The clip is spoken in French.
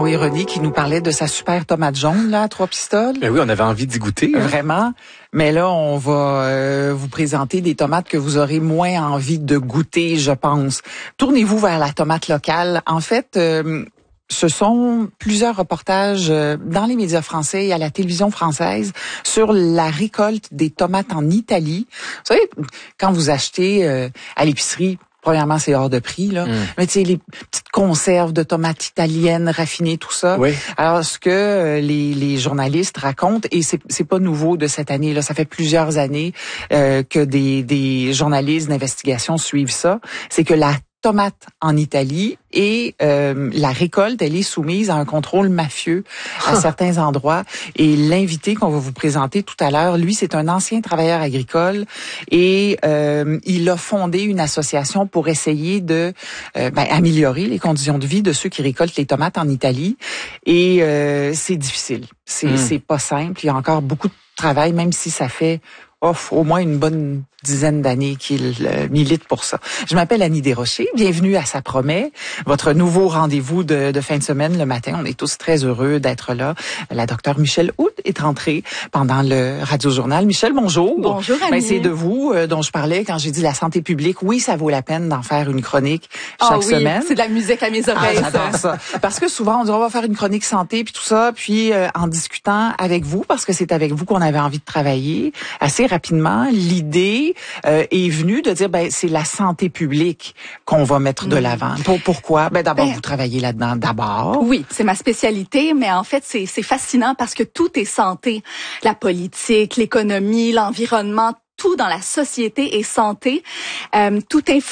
oui, René qui nous parlait de sa super tomate jaune, là, à 3 pistoles. Ben oui, on avait envie d'y goûter. Hein. Vraiment. Mais là, on va vous présenter des tomates que vous aurez moins envie de goûter, je pense. Tournez-vous vers la tomate locale. En fait, ce sont plusieurs reportages dans les médias français et à la télévision française sur la récolte des tomates en Italie. Vous savez, quand vous achetez à l'épicerie, premièrement, c'est hors de prix, là. Mais tu sais, les petites conserves de tomates italiennes raffinées, tout ça. Oui. Alors, ce que les journalistes racontent, et c'est pas nouveau de cette année, là, ça fait plusieurs années que des journalistes d'investigation suivent ça, c'est que la tomate en Italie et la récolte, elle est soumise à un contrôle mafieux à certains endroits. Et l'invité qu'on va vous présenter tout à l'heure, lui, c'est un ancien travailleur agricole et il a fondé une association pour essayer de améliorer les conditions de vie de ceux qui récoltent les tomates en Italie. Et c'est difficile, c'est pas simple. Il y a encore beaucoup de travail, même si ça fait au moins une bonne dizaine d'années qu'il milite pour ça. Je m'appelle Annie Desrochers. Bienvenue à Ça promet, votre nouveau rendez-vous de fin de semaine le matin. On est tous très heureux d'être là. La docteure Michèle Houde est rentrée pendant le Radio-Journal. Michèle, bonjour. Bonjour, Annie. C'est de vous dont je parlais quand j'ai dit la santé publique. Oui, ça vaut la peine d'en faire une chronique chaque semaine. C'est de la musique à mes oreilles. J'adore ça. Parce que souvent, on dit on va faire une chronique santé puis tout ça, puis en discutant avec vous, parce que c'est avec vous qu'on avait envie de travailler, assez rapidement, l'idée est venue de dire c'est la santé publique qu'on va mettre de l'avant. Pourquoi? D'abord, vous travaillez là-dedans d'abord. Oui, c'est ma spécialité, mais en fait, c'est fascinant parce que tout est santé. La politique, l'économie, l'environnement, tout dans la société est santé. Tout influe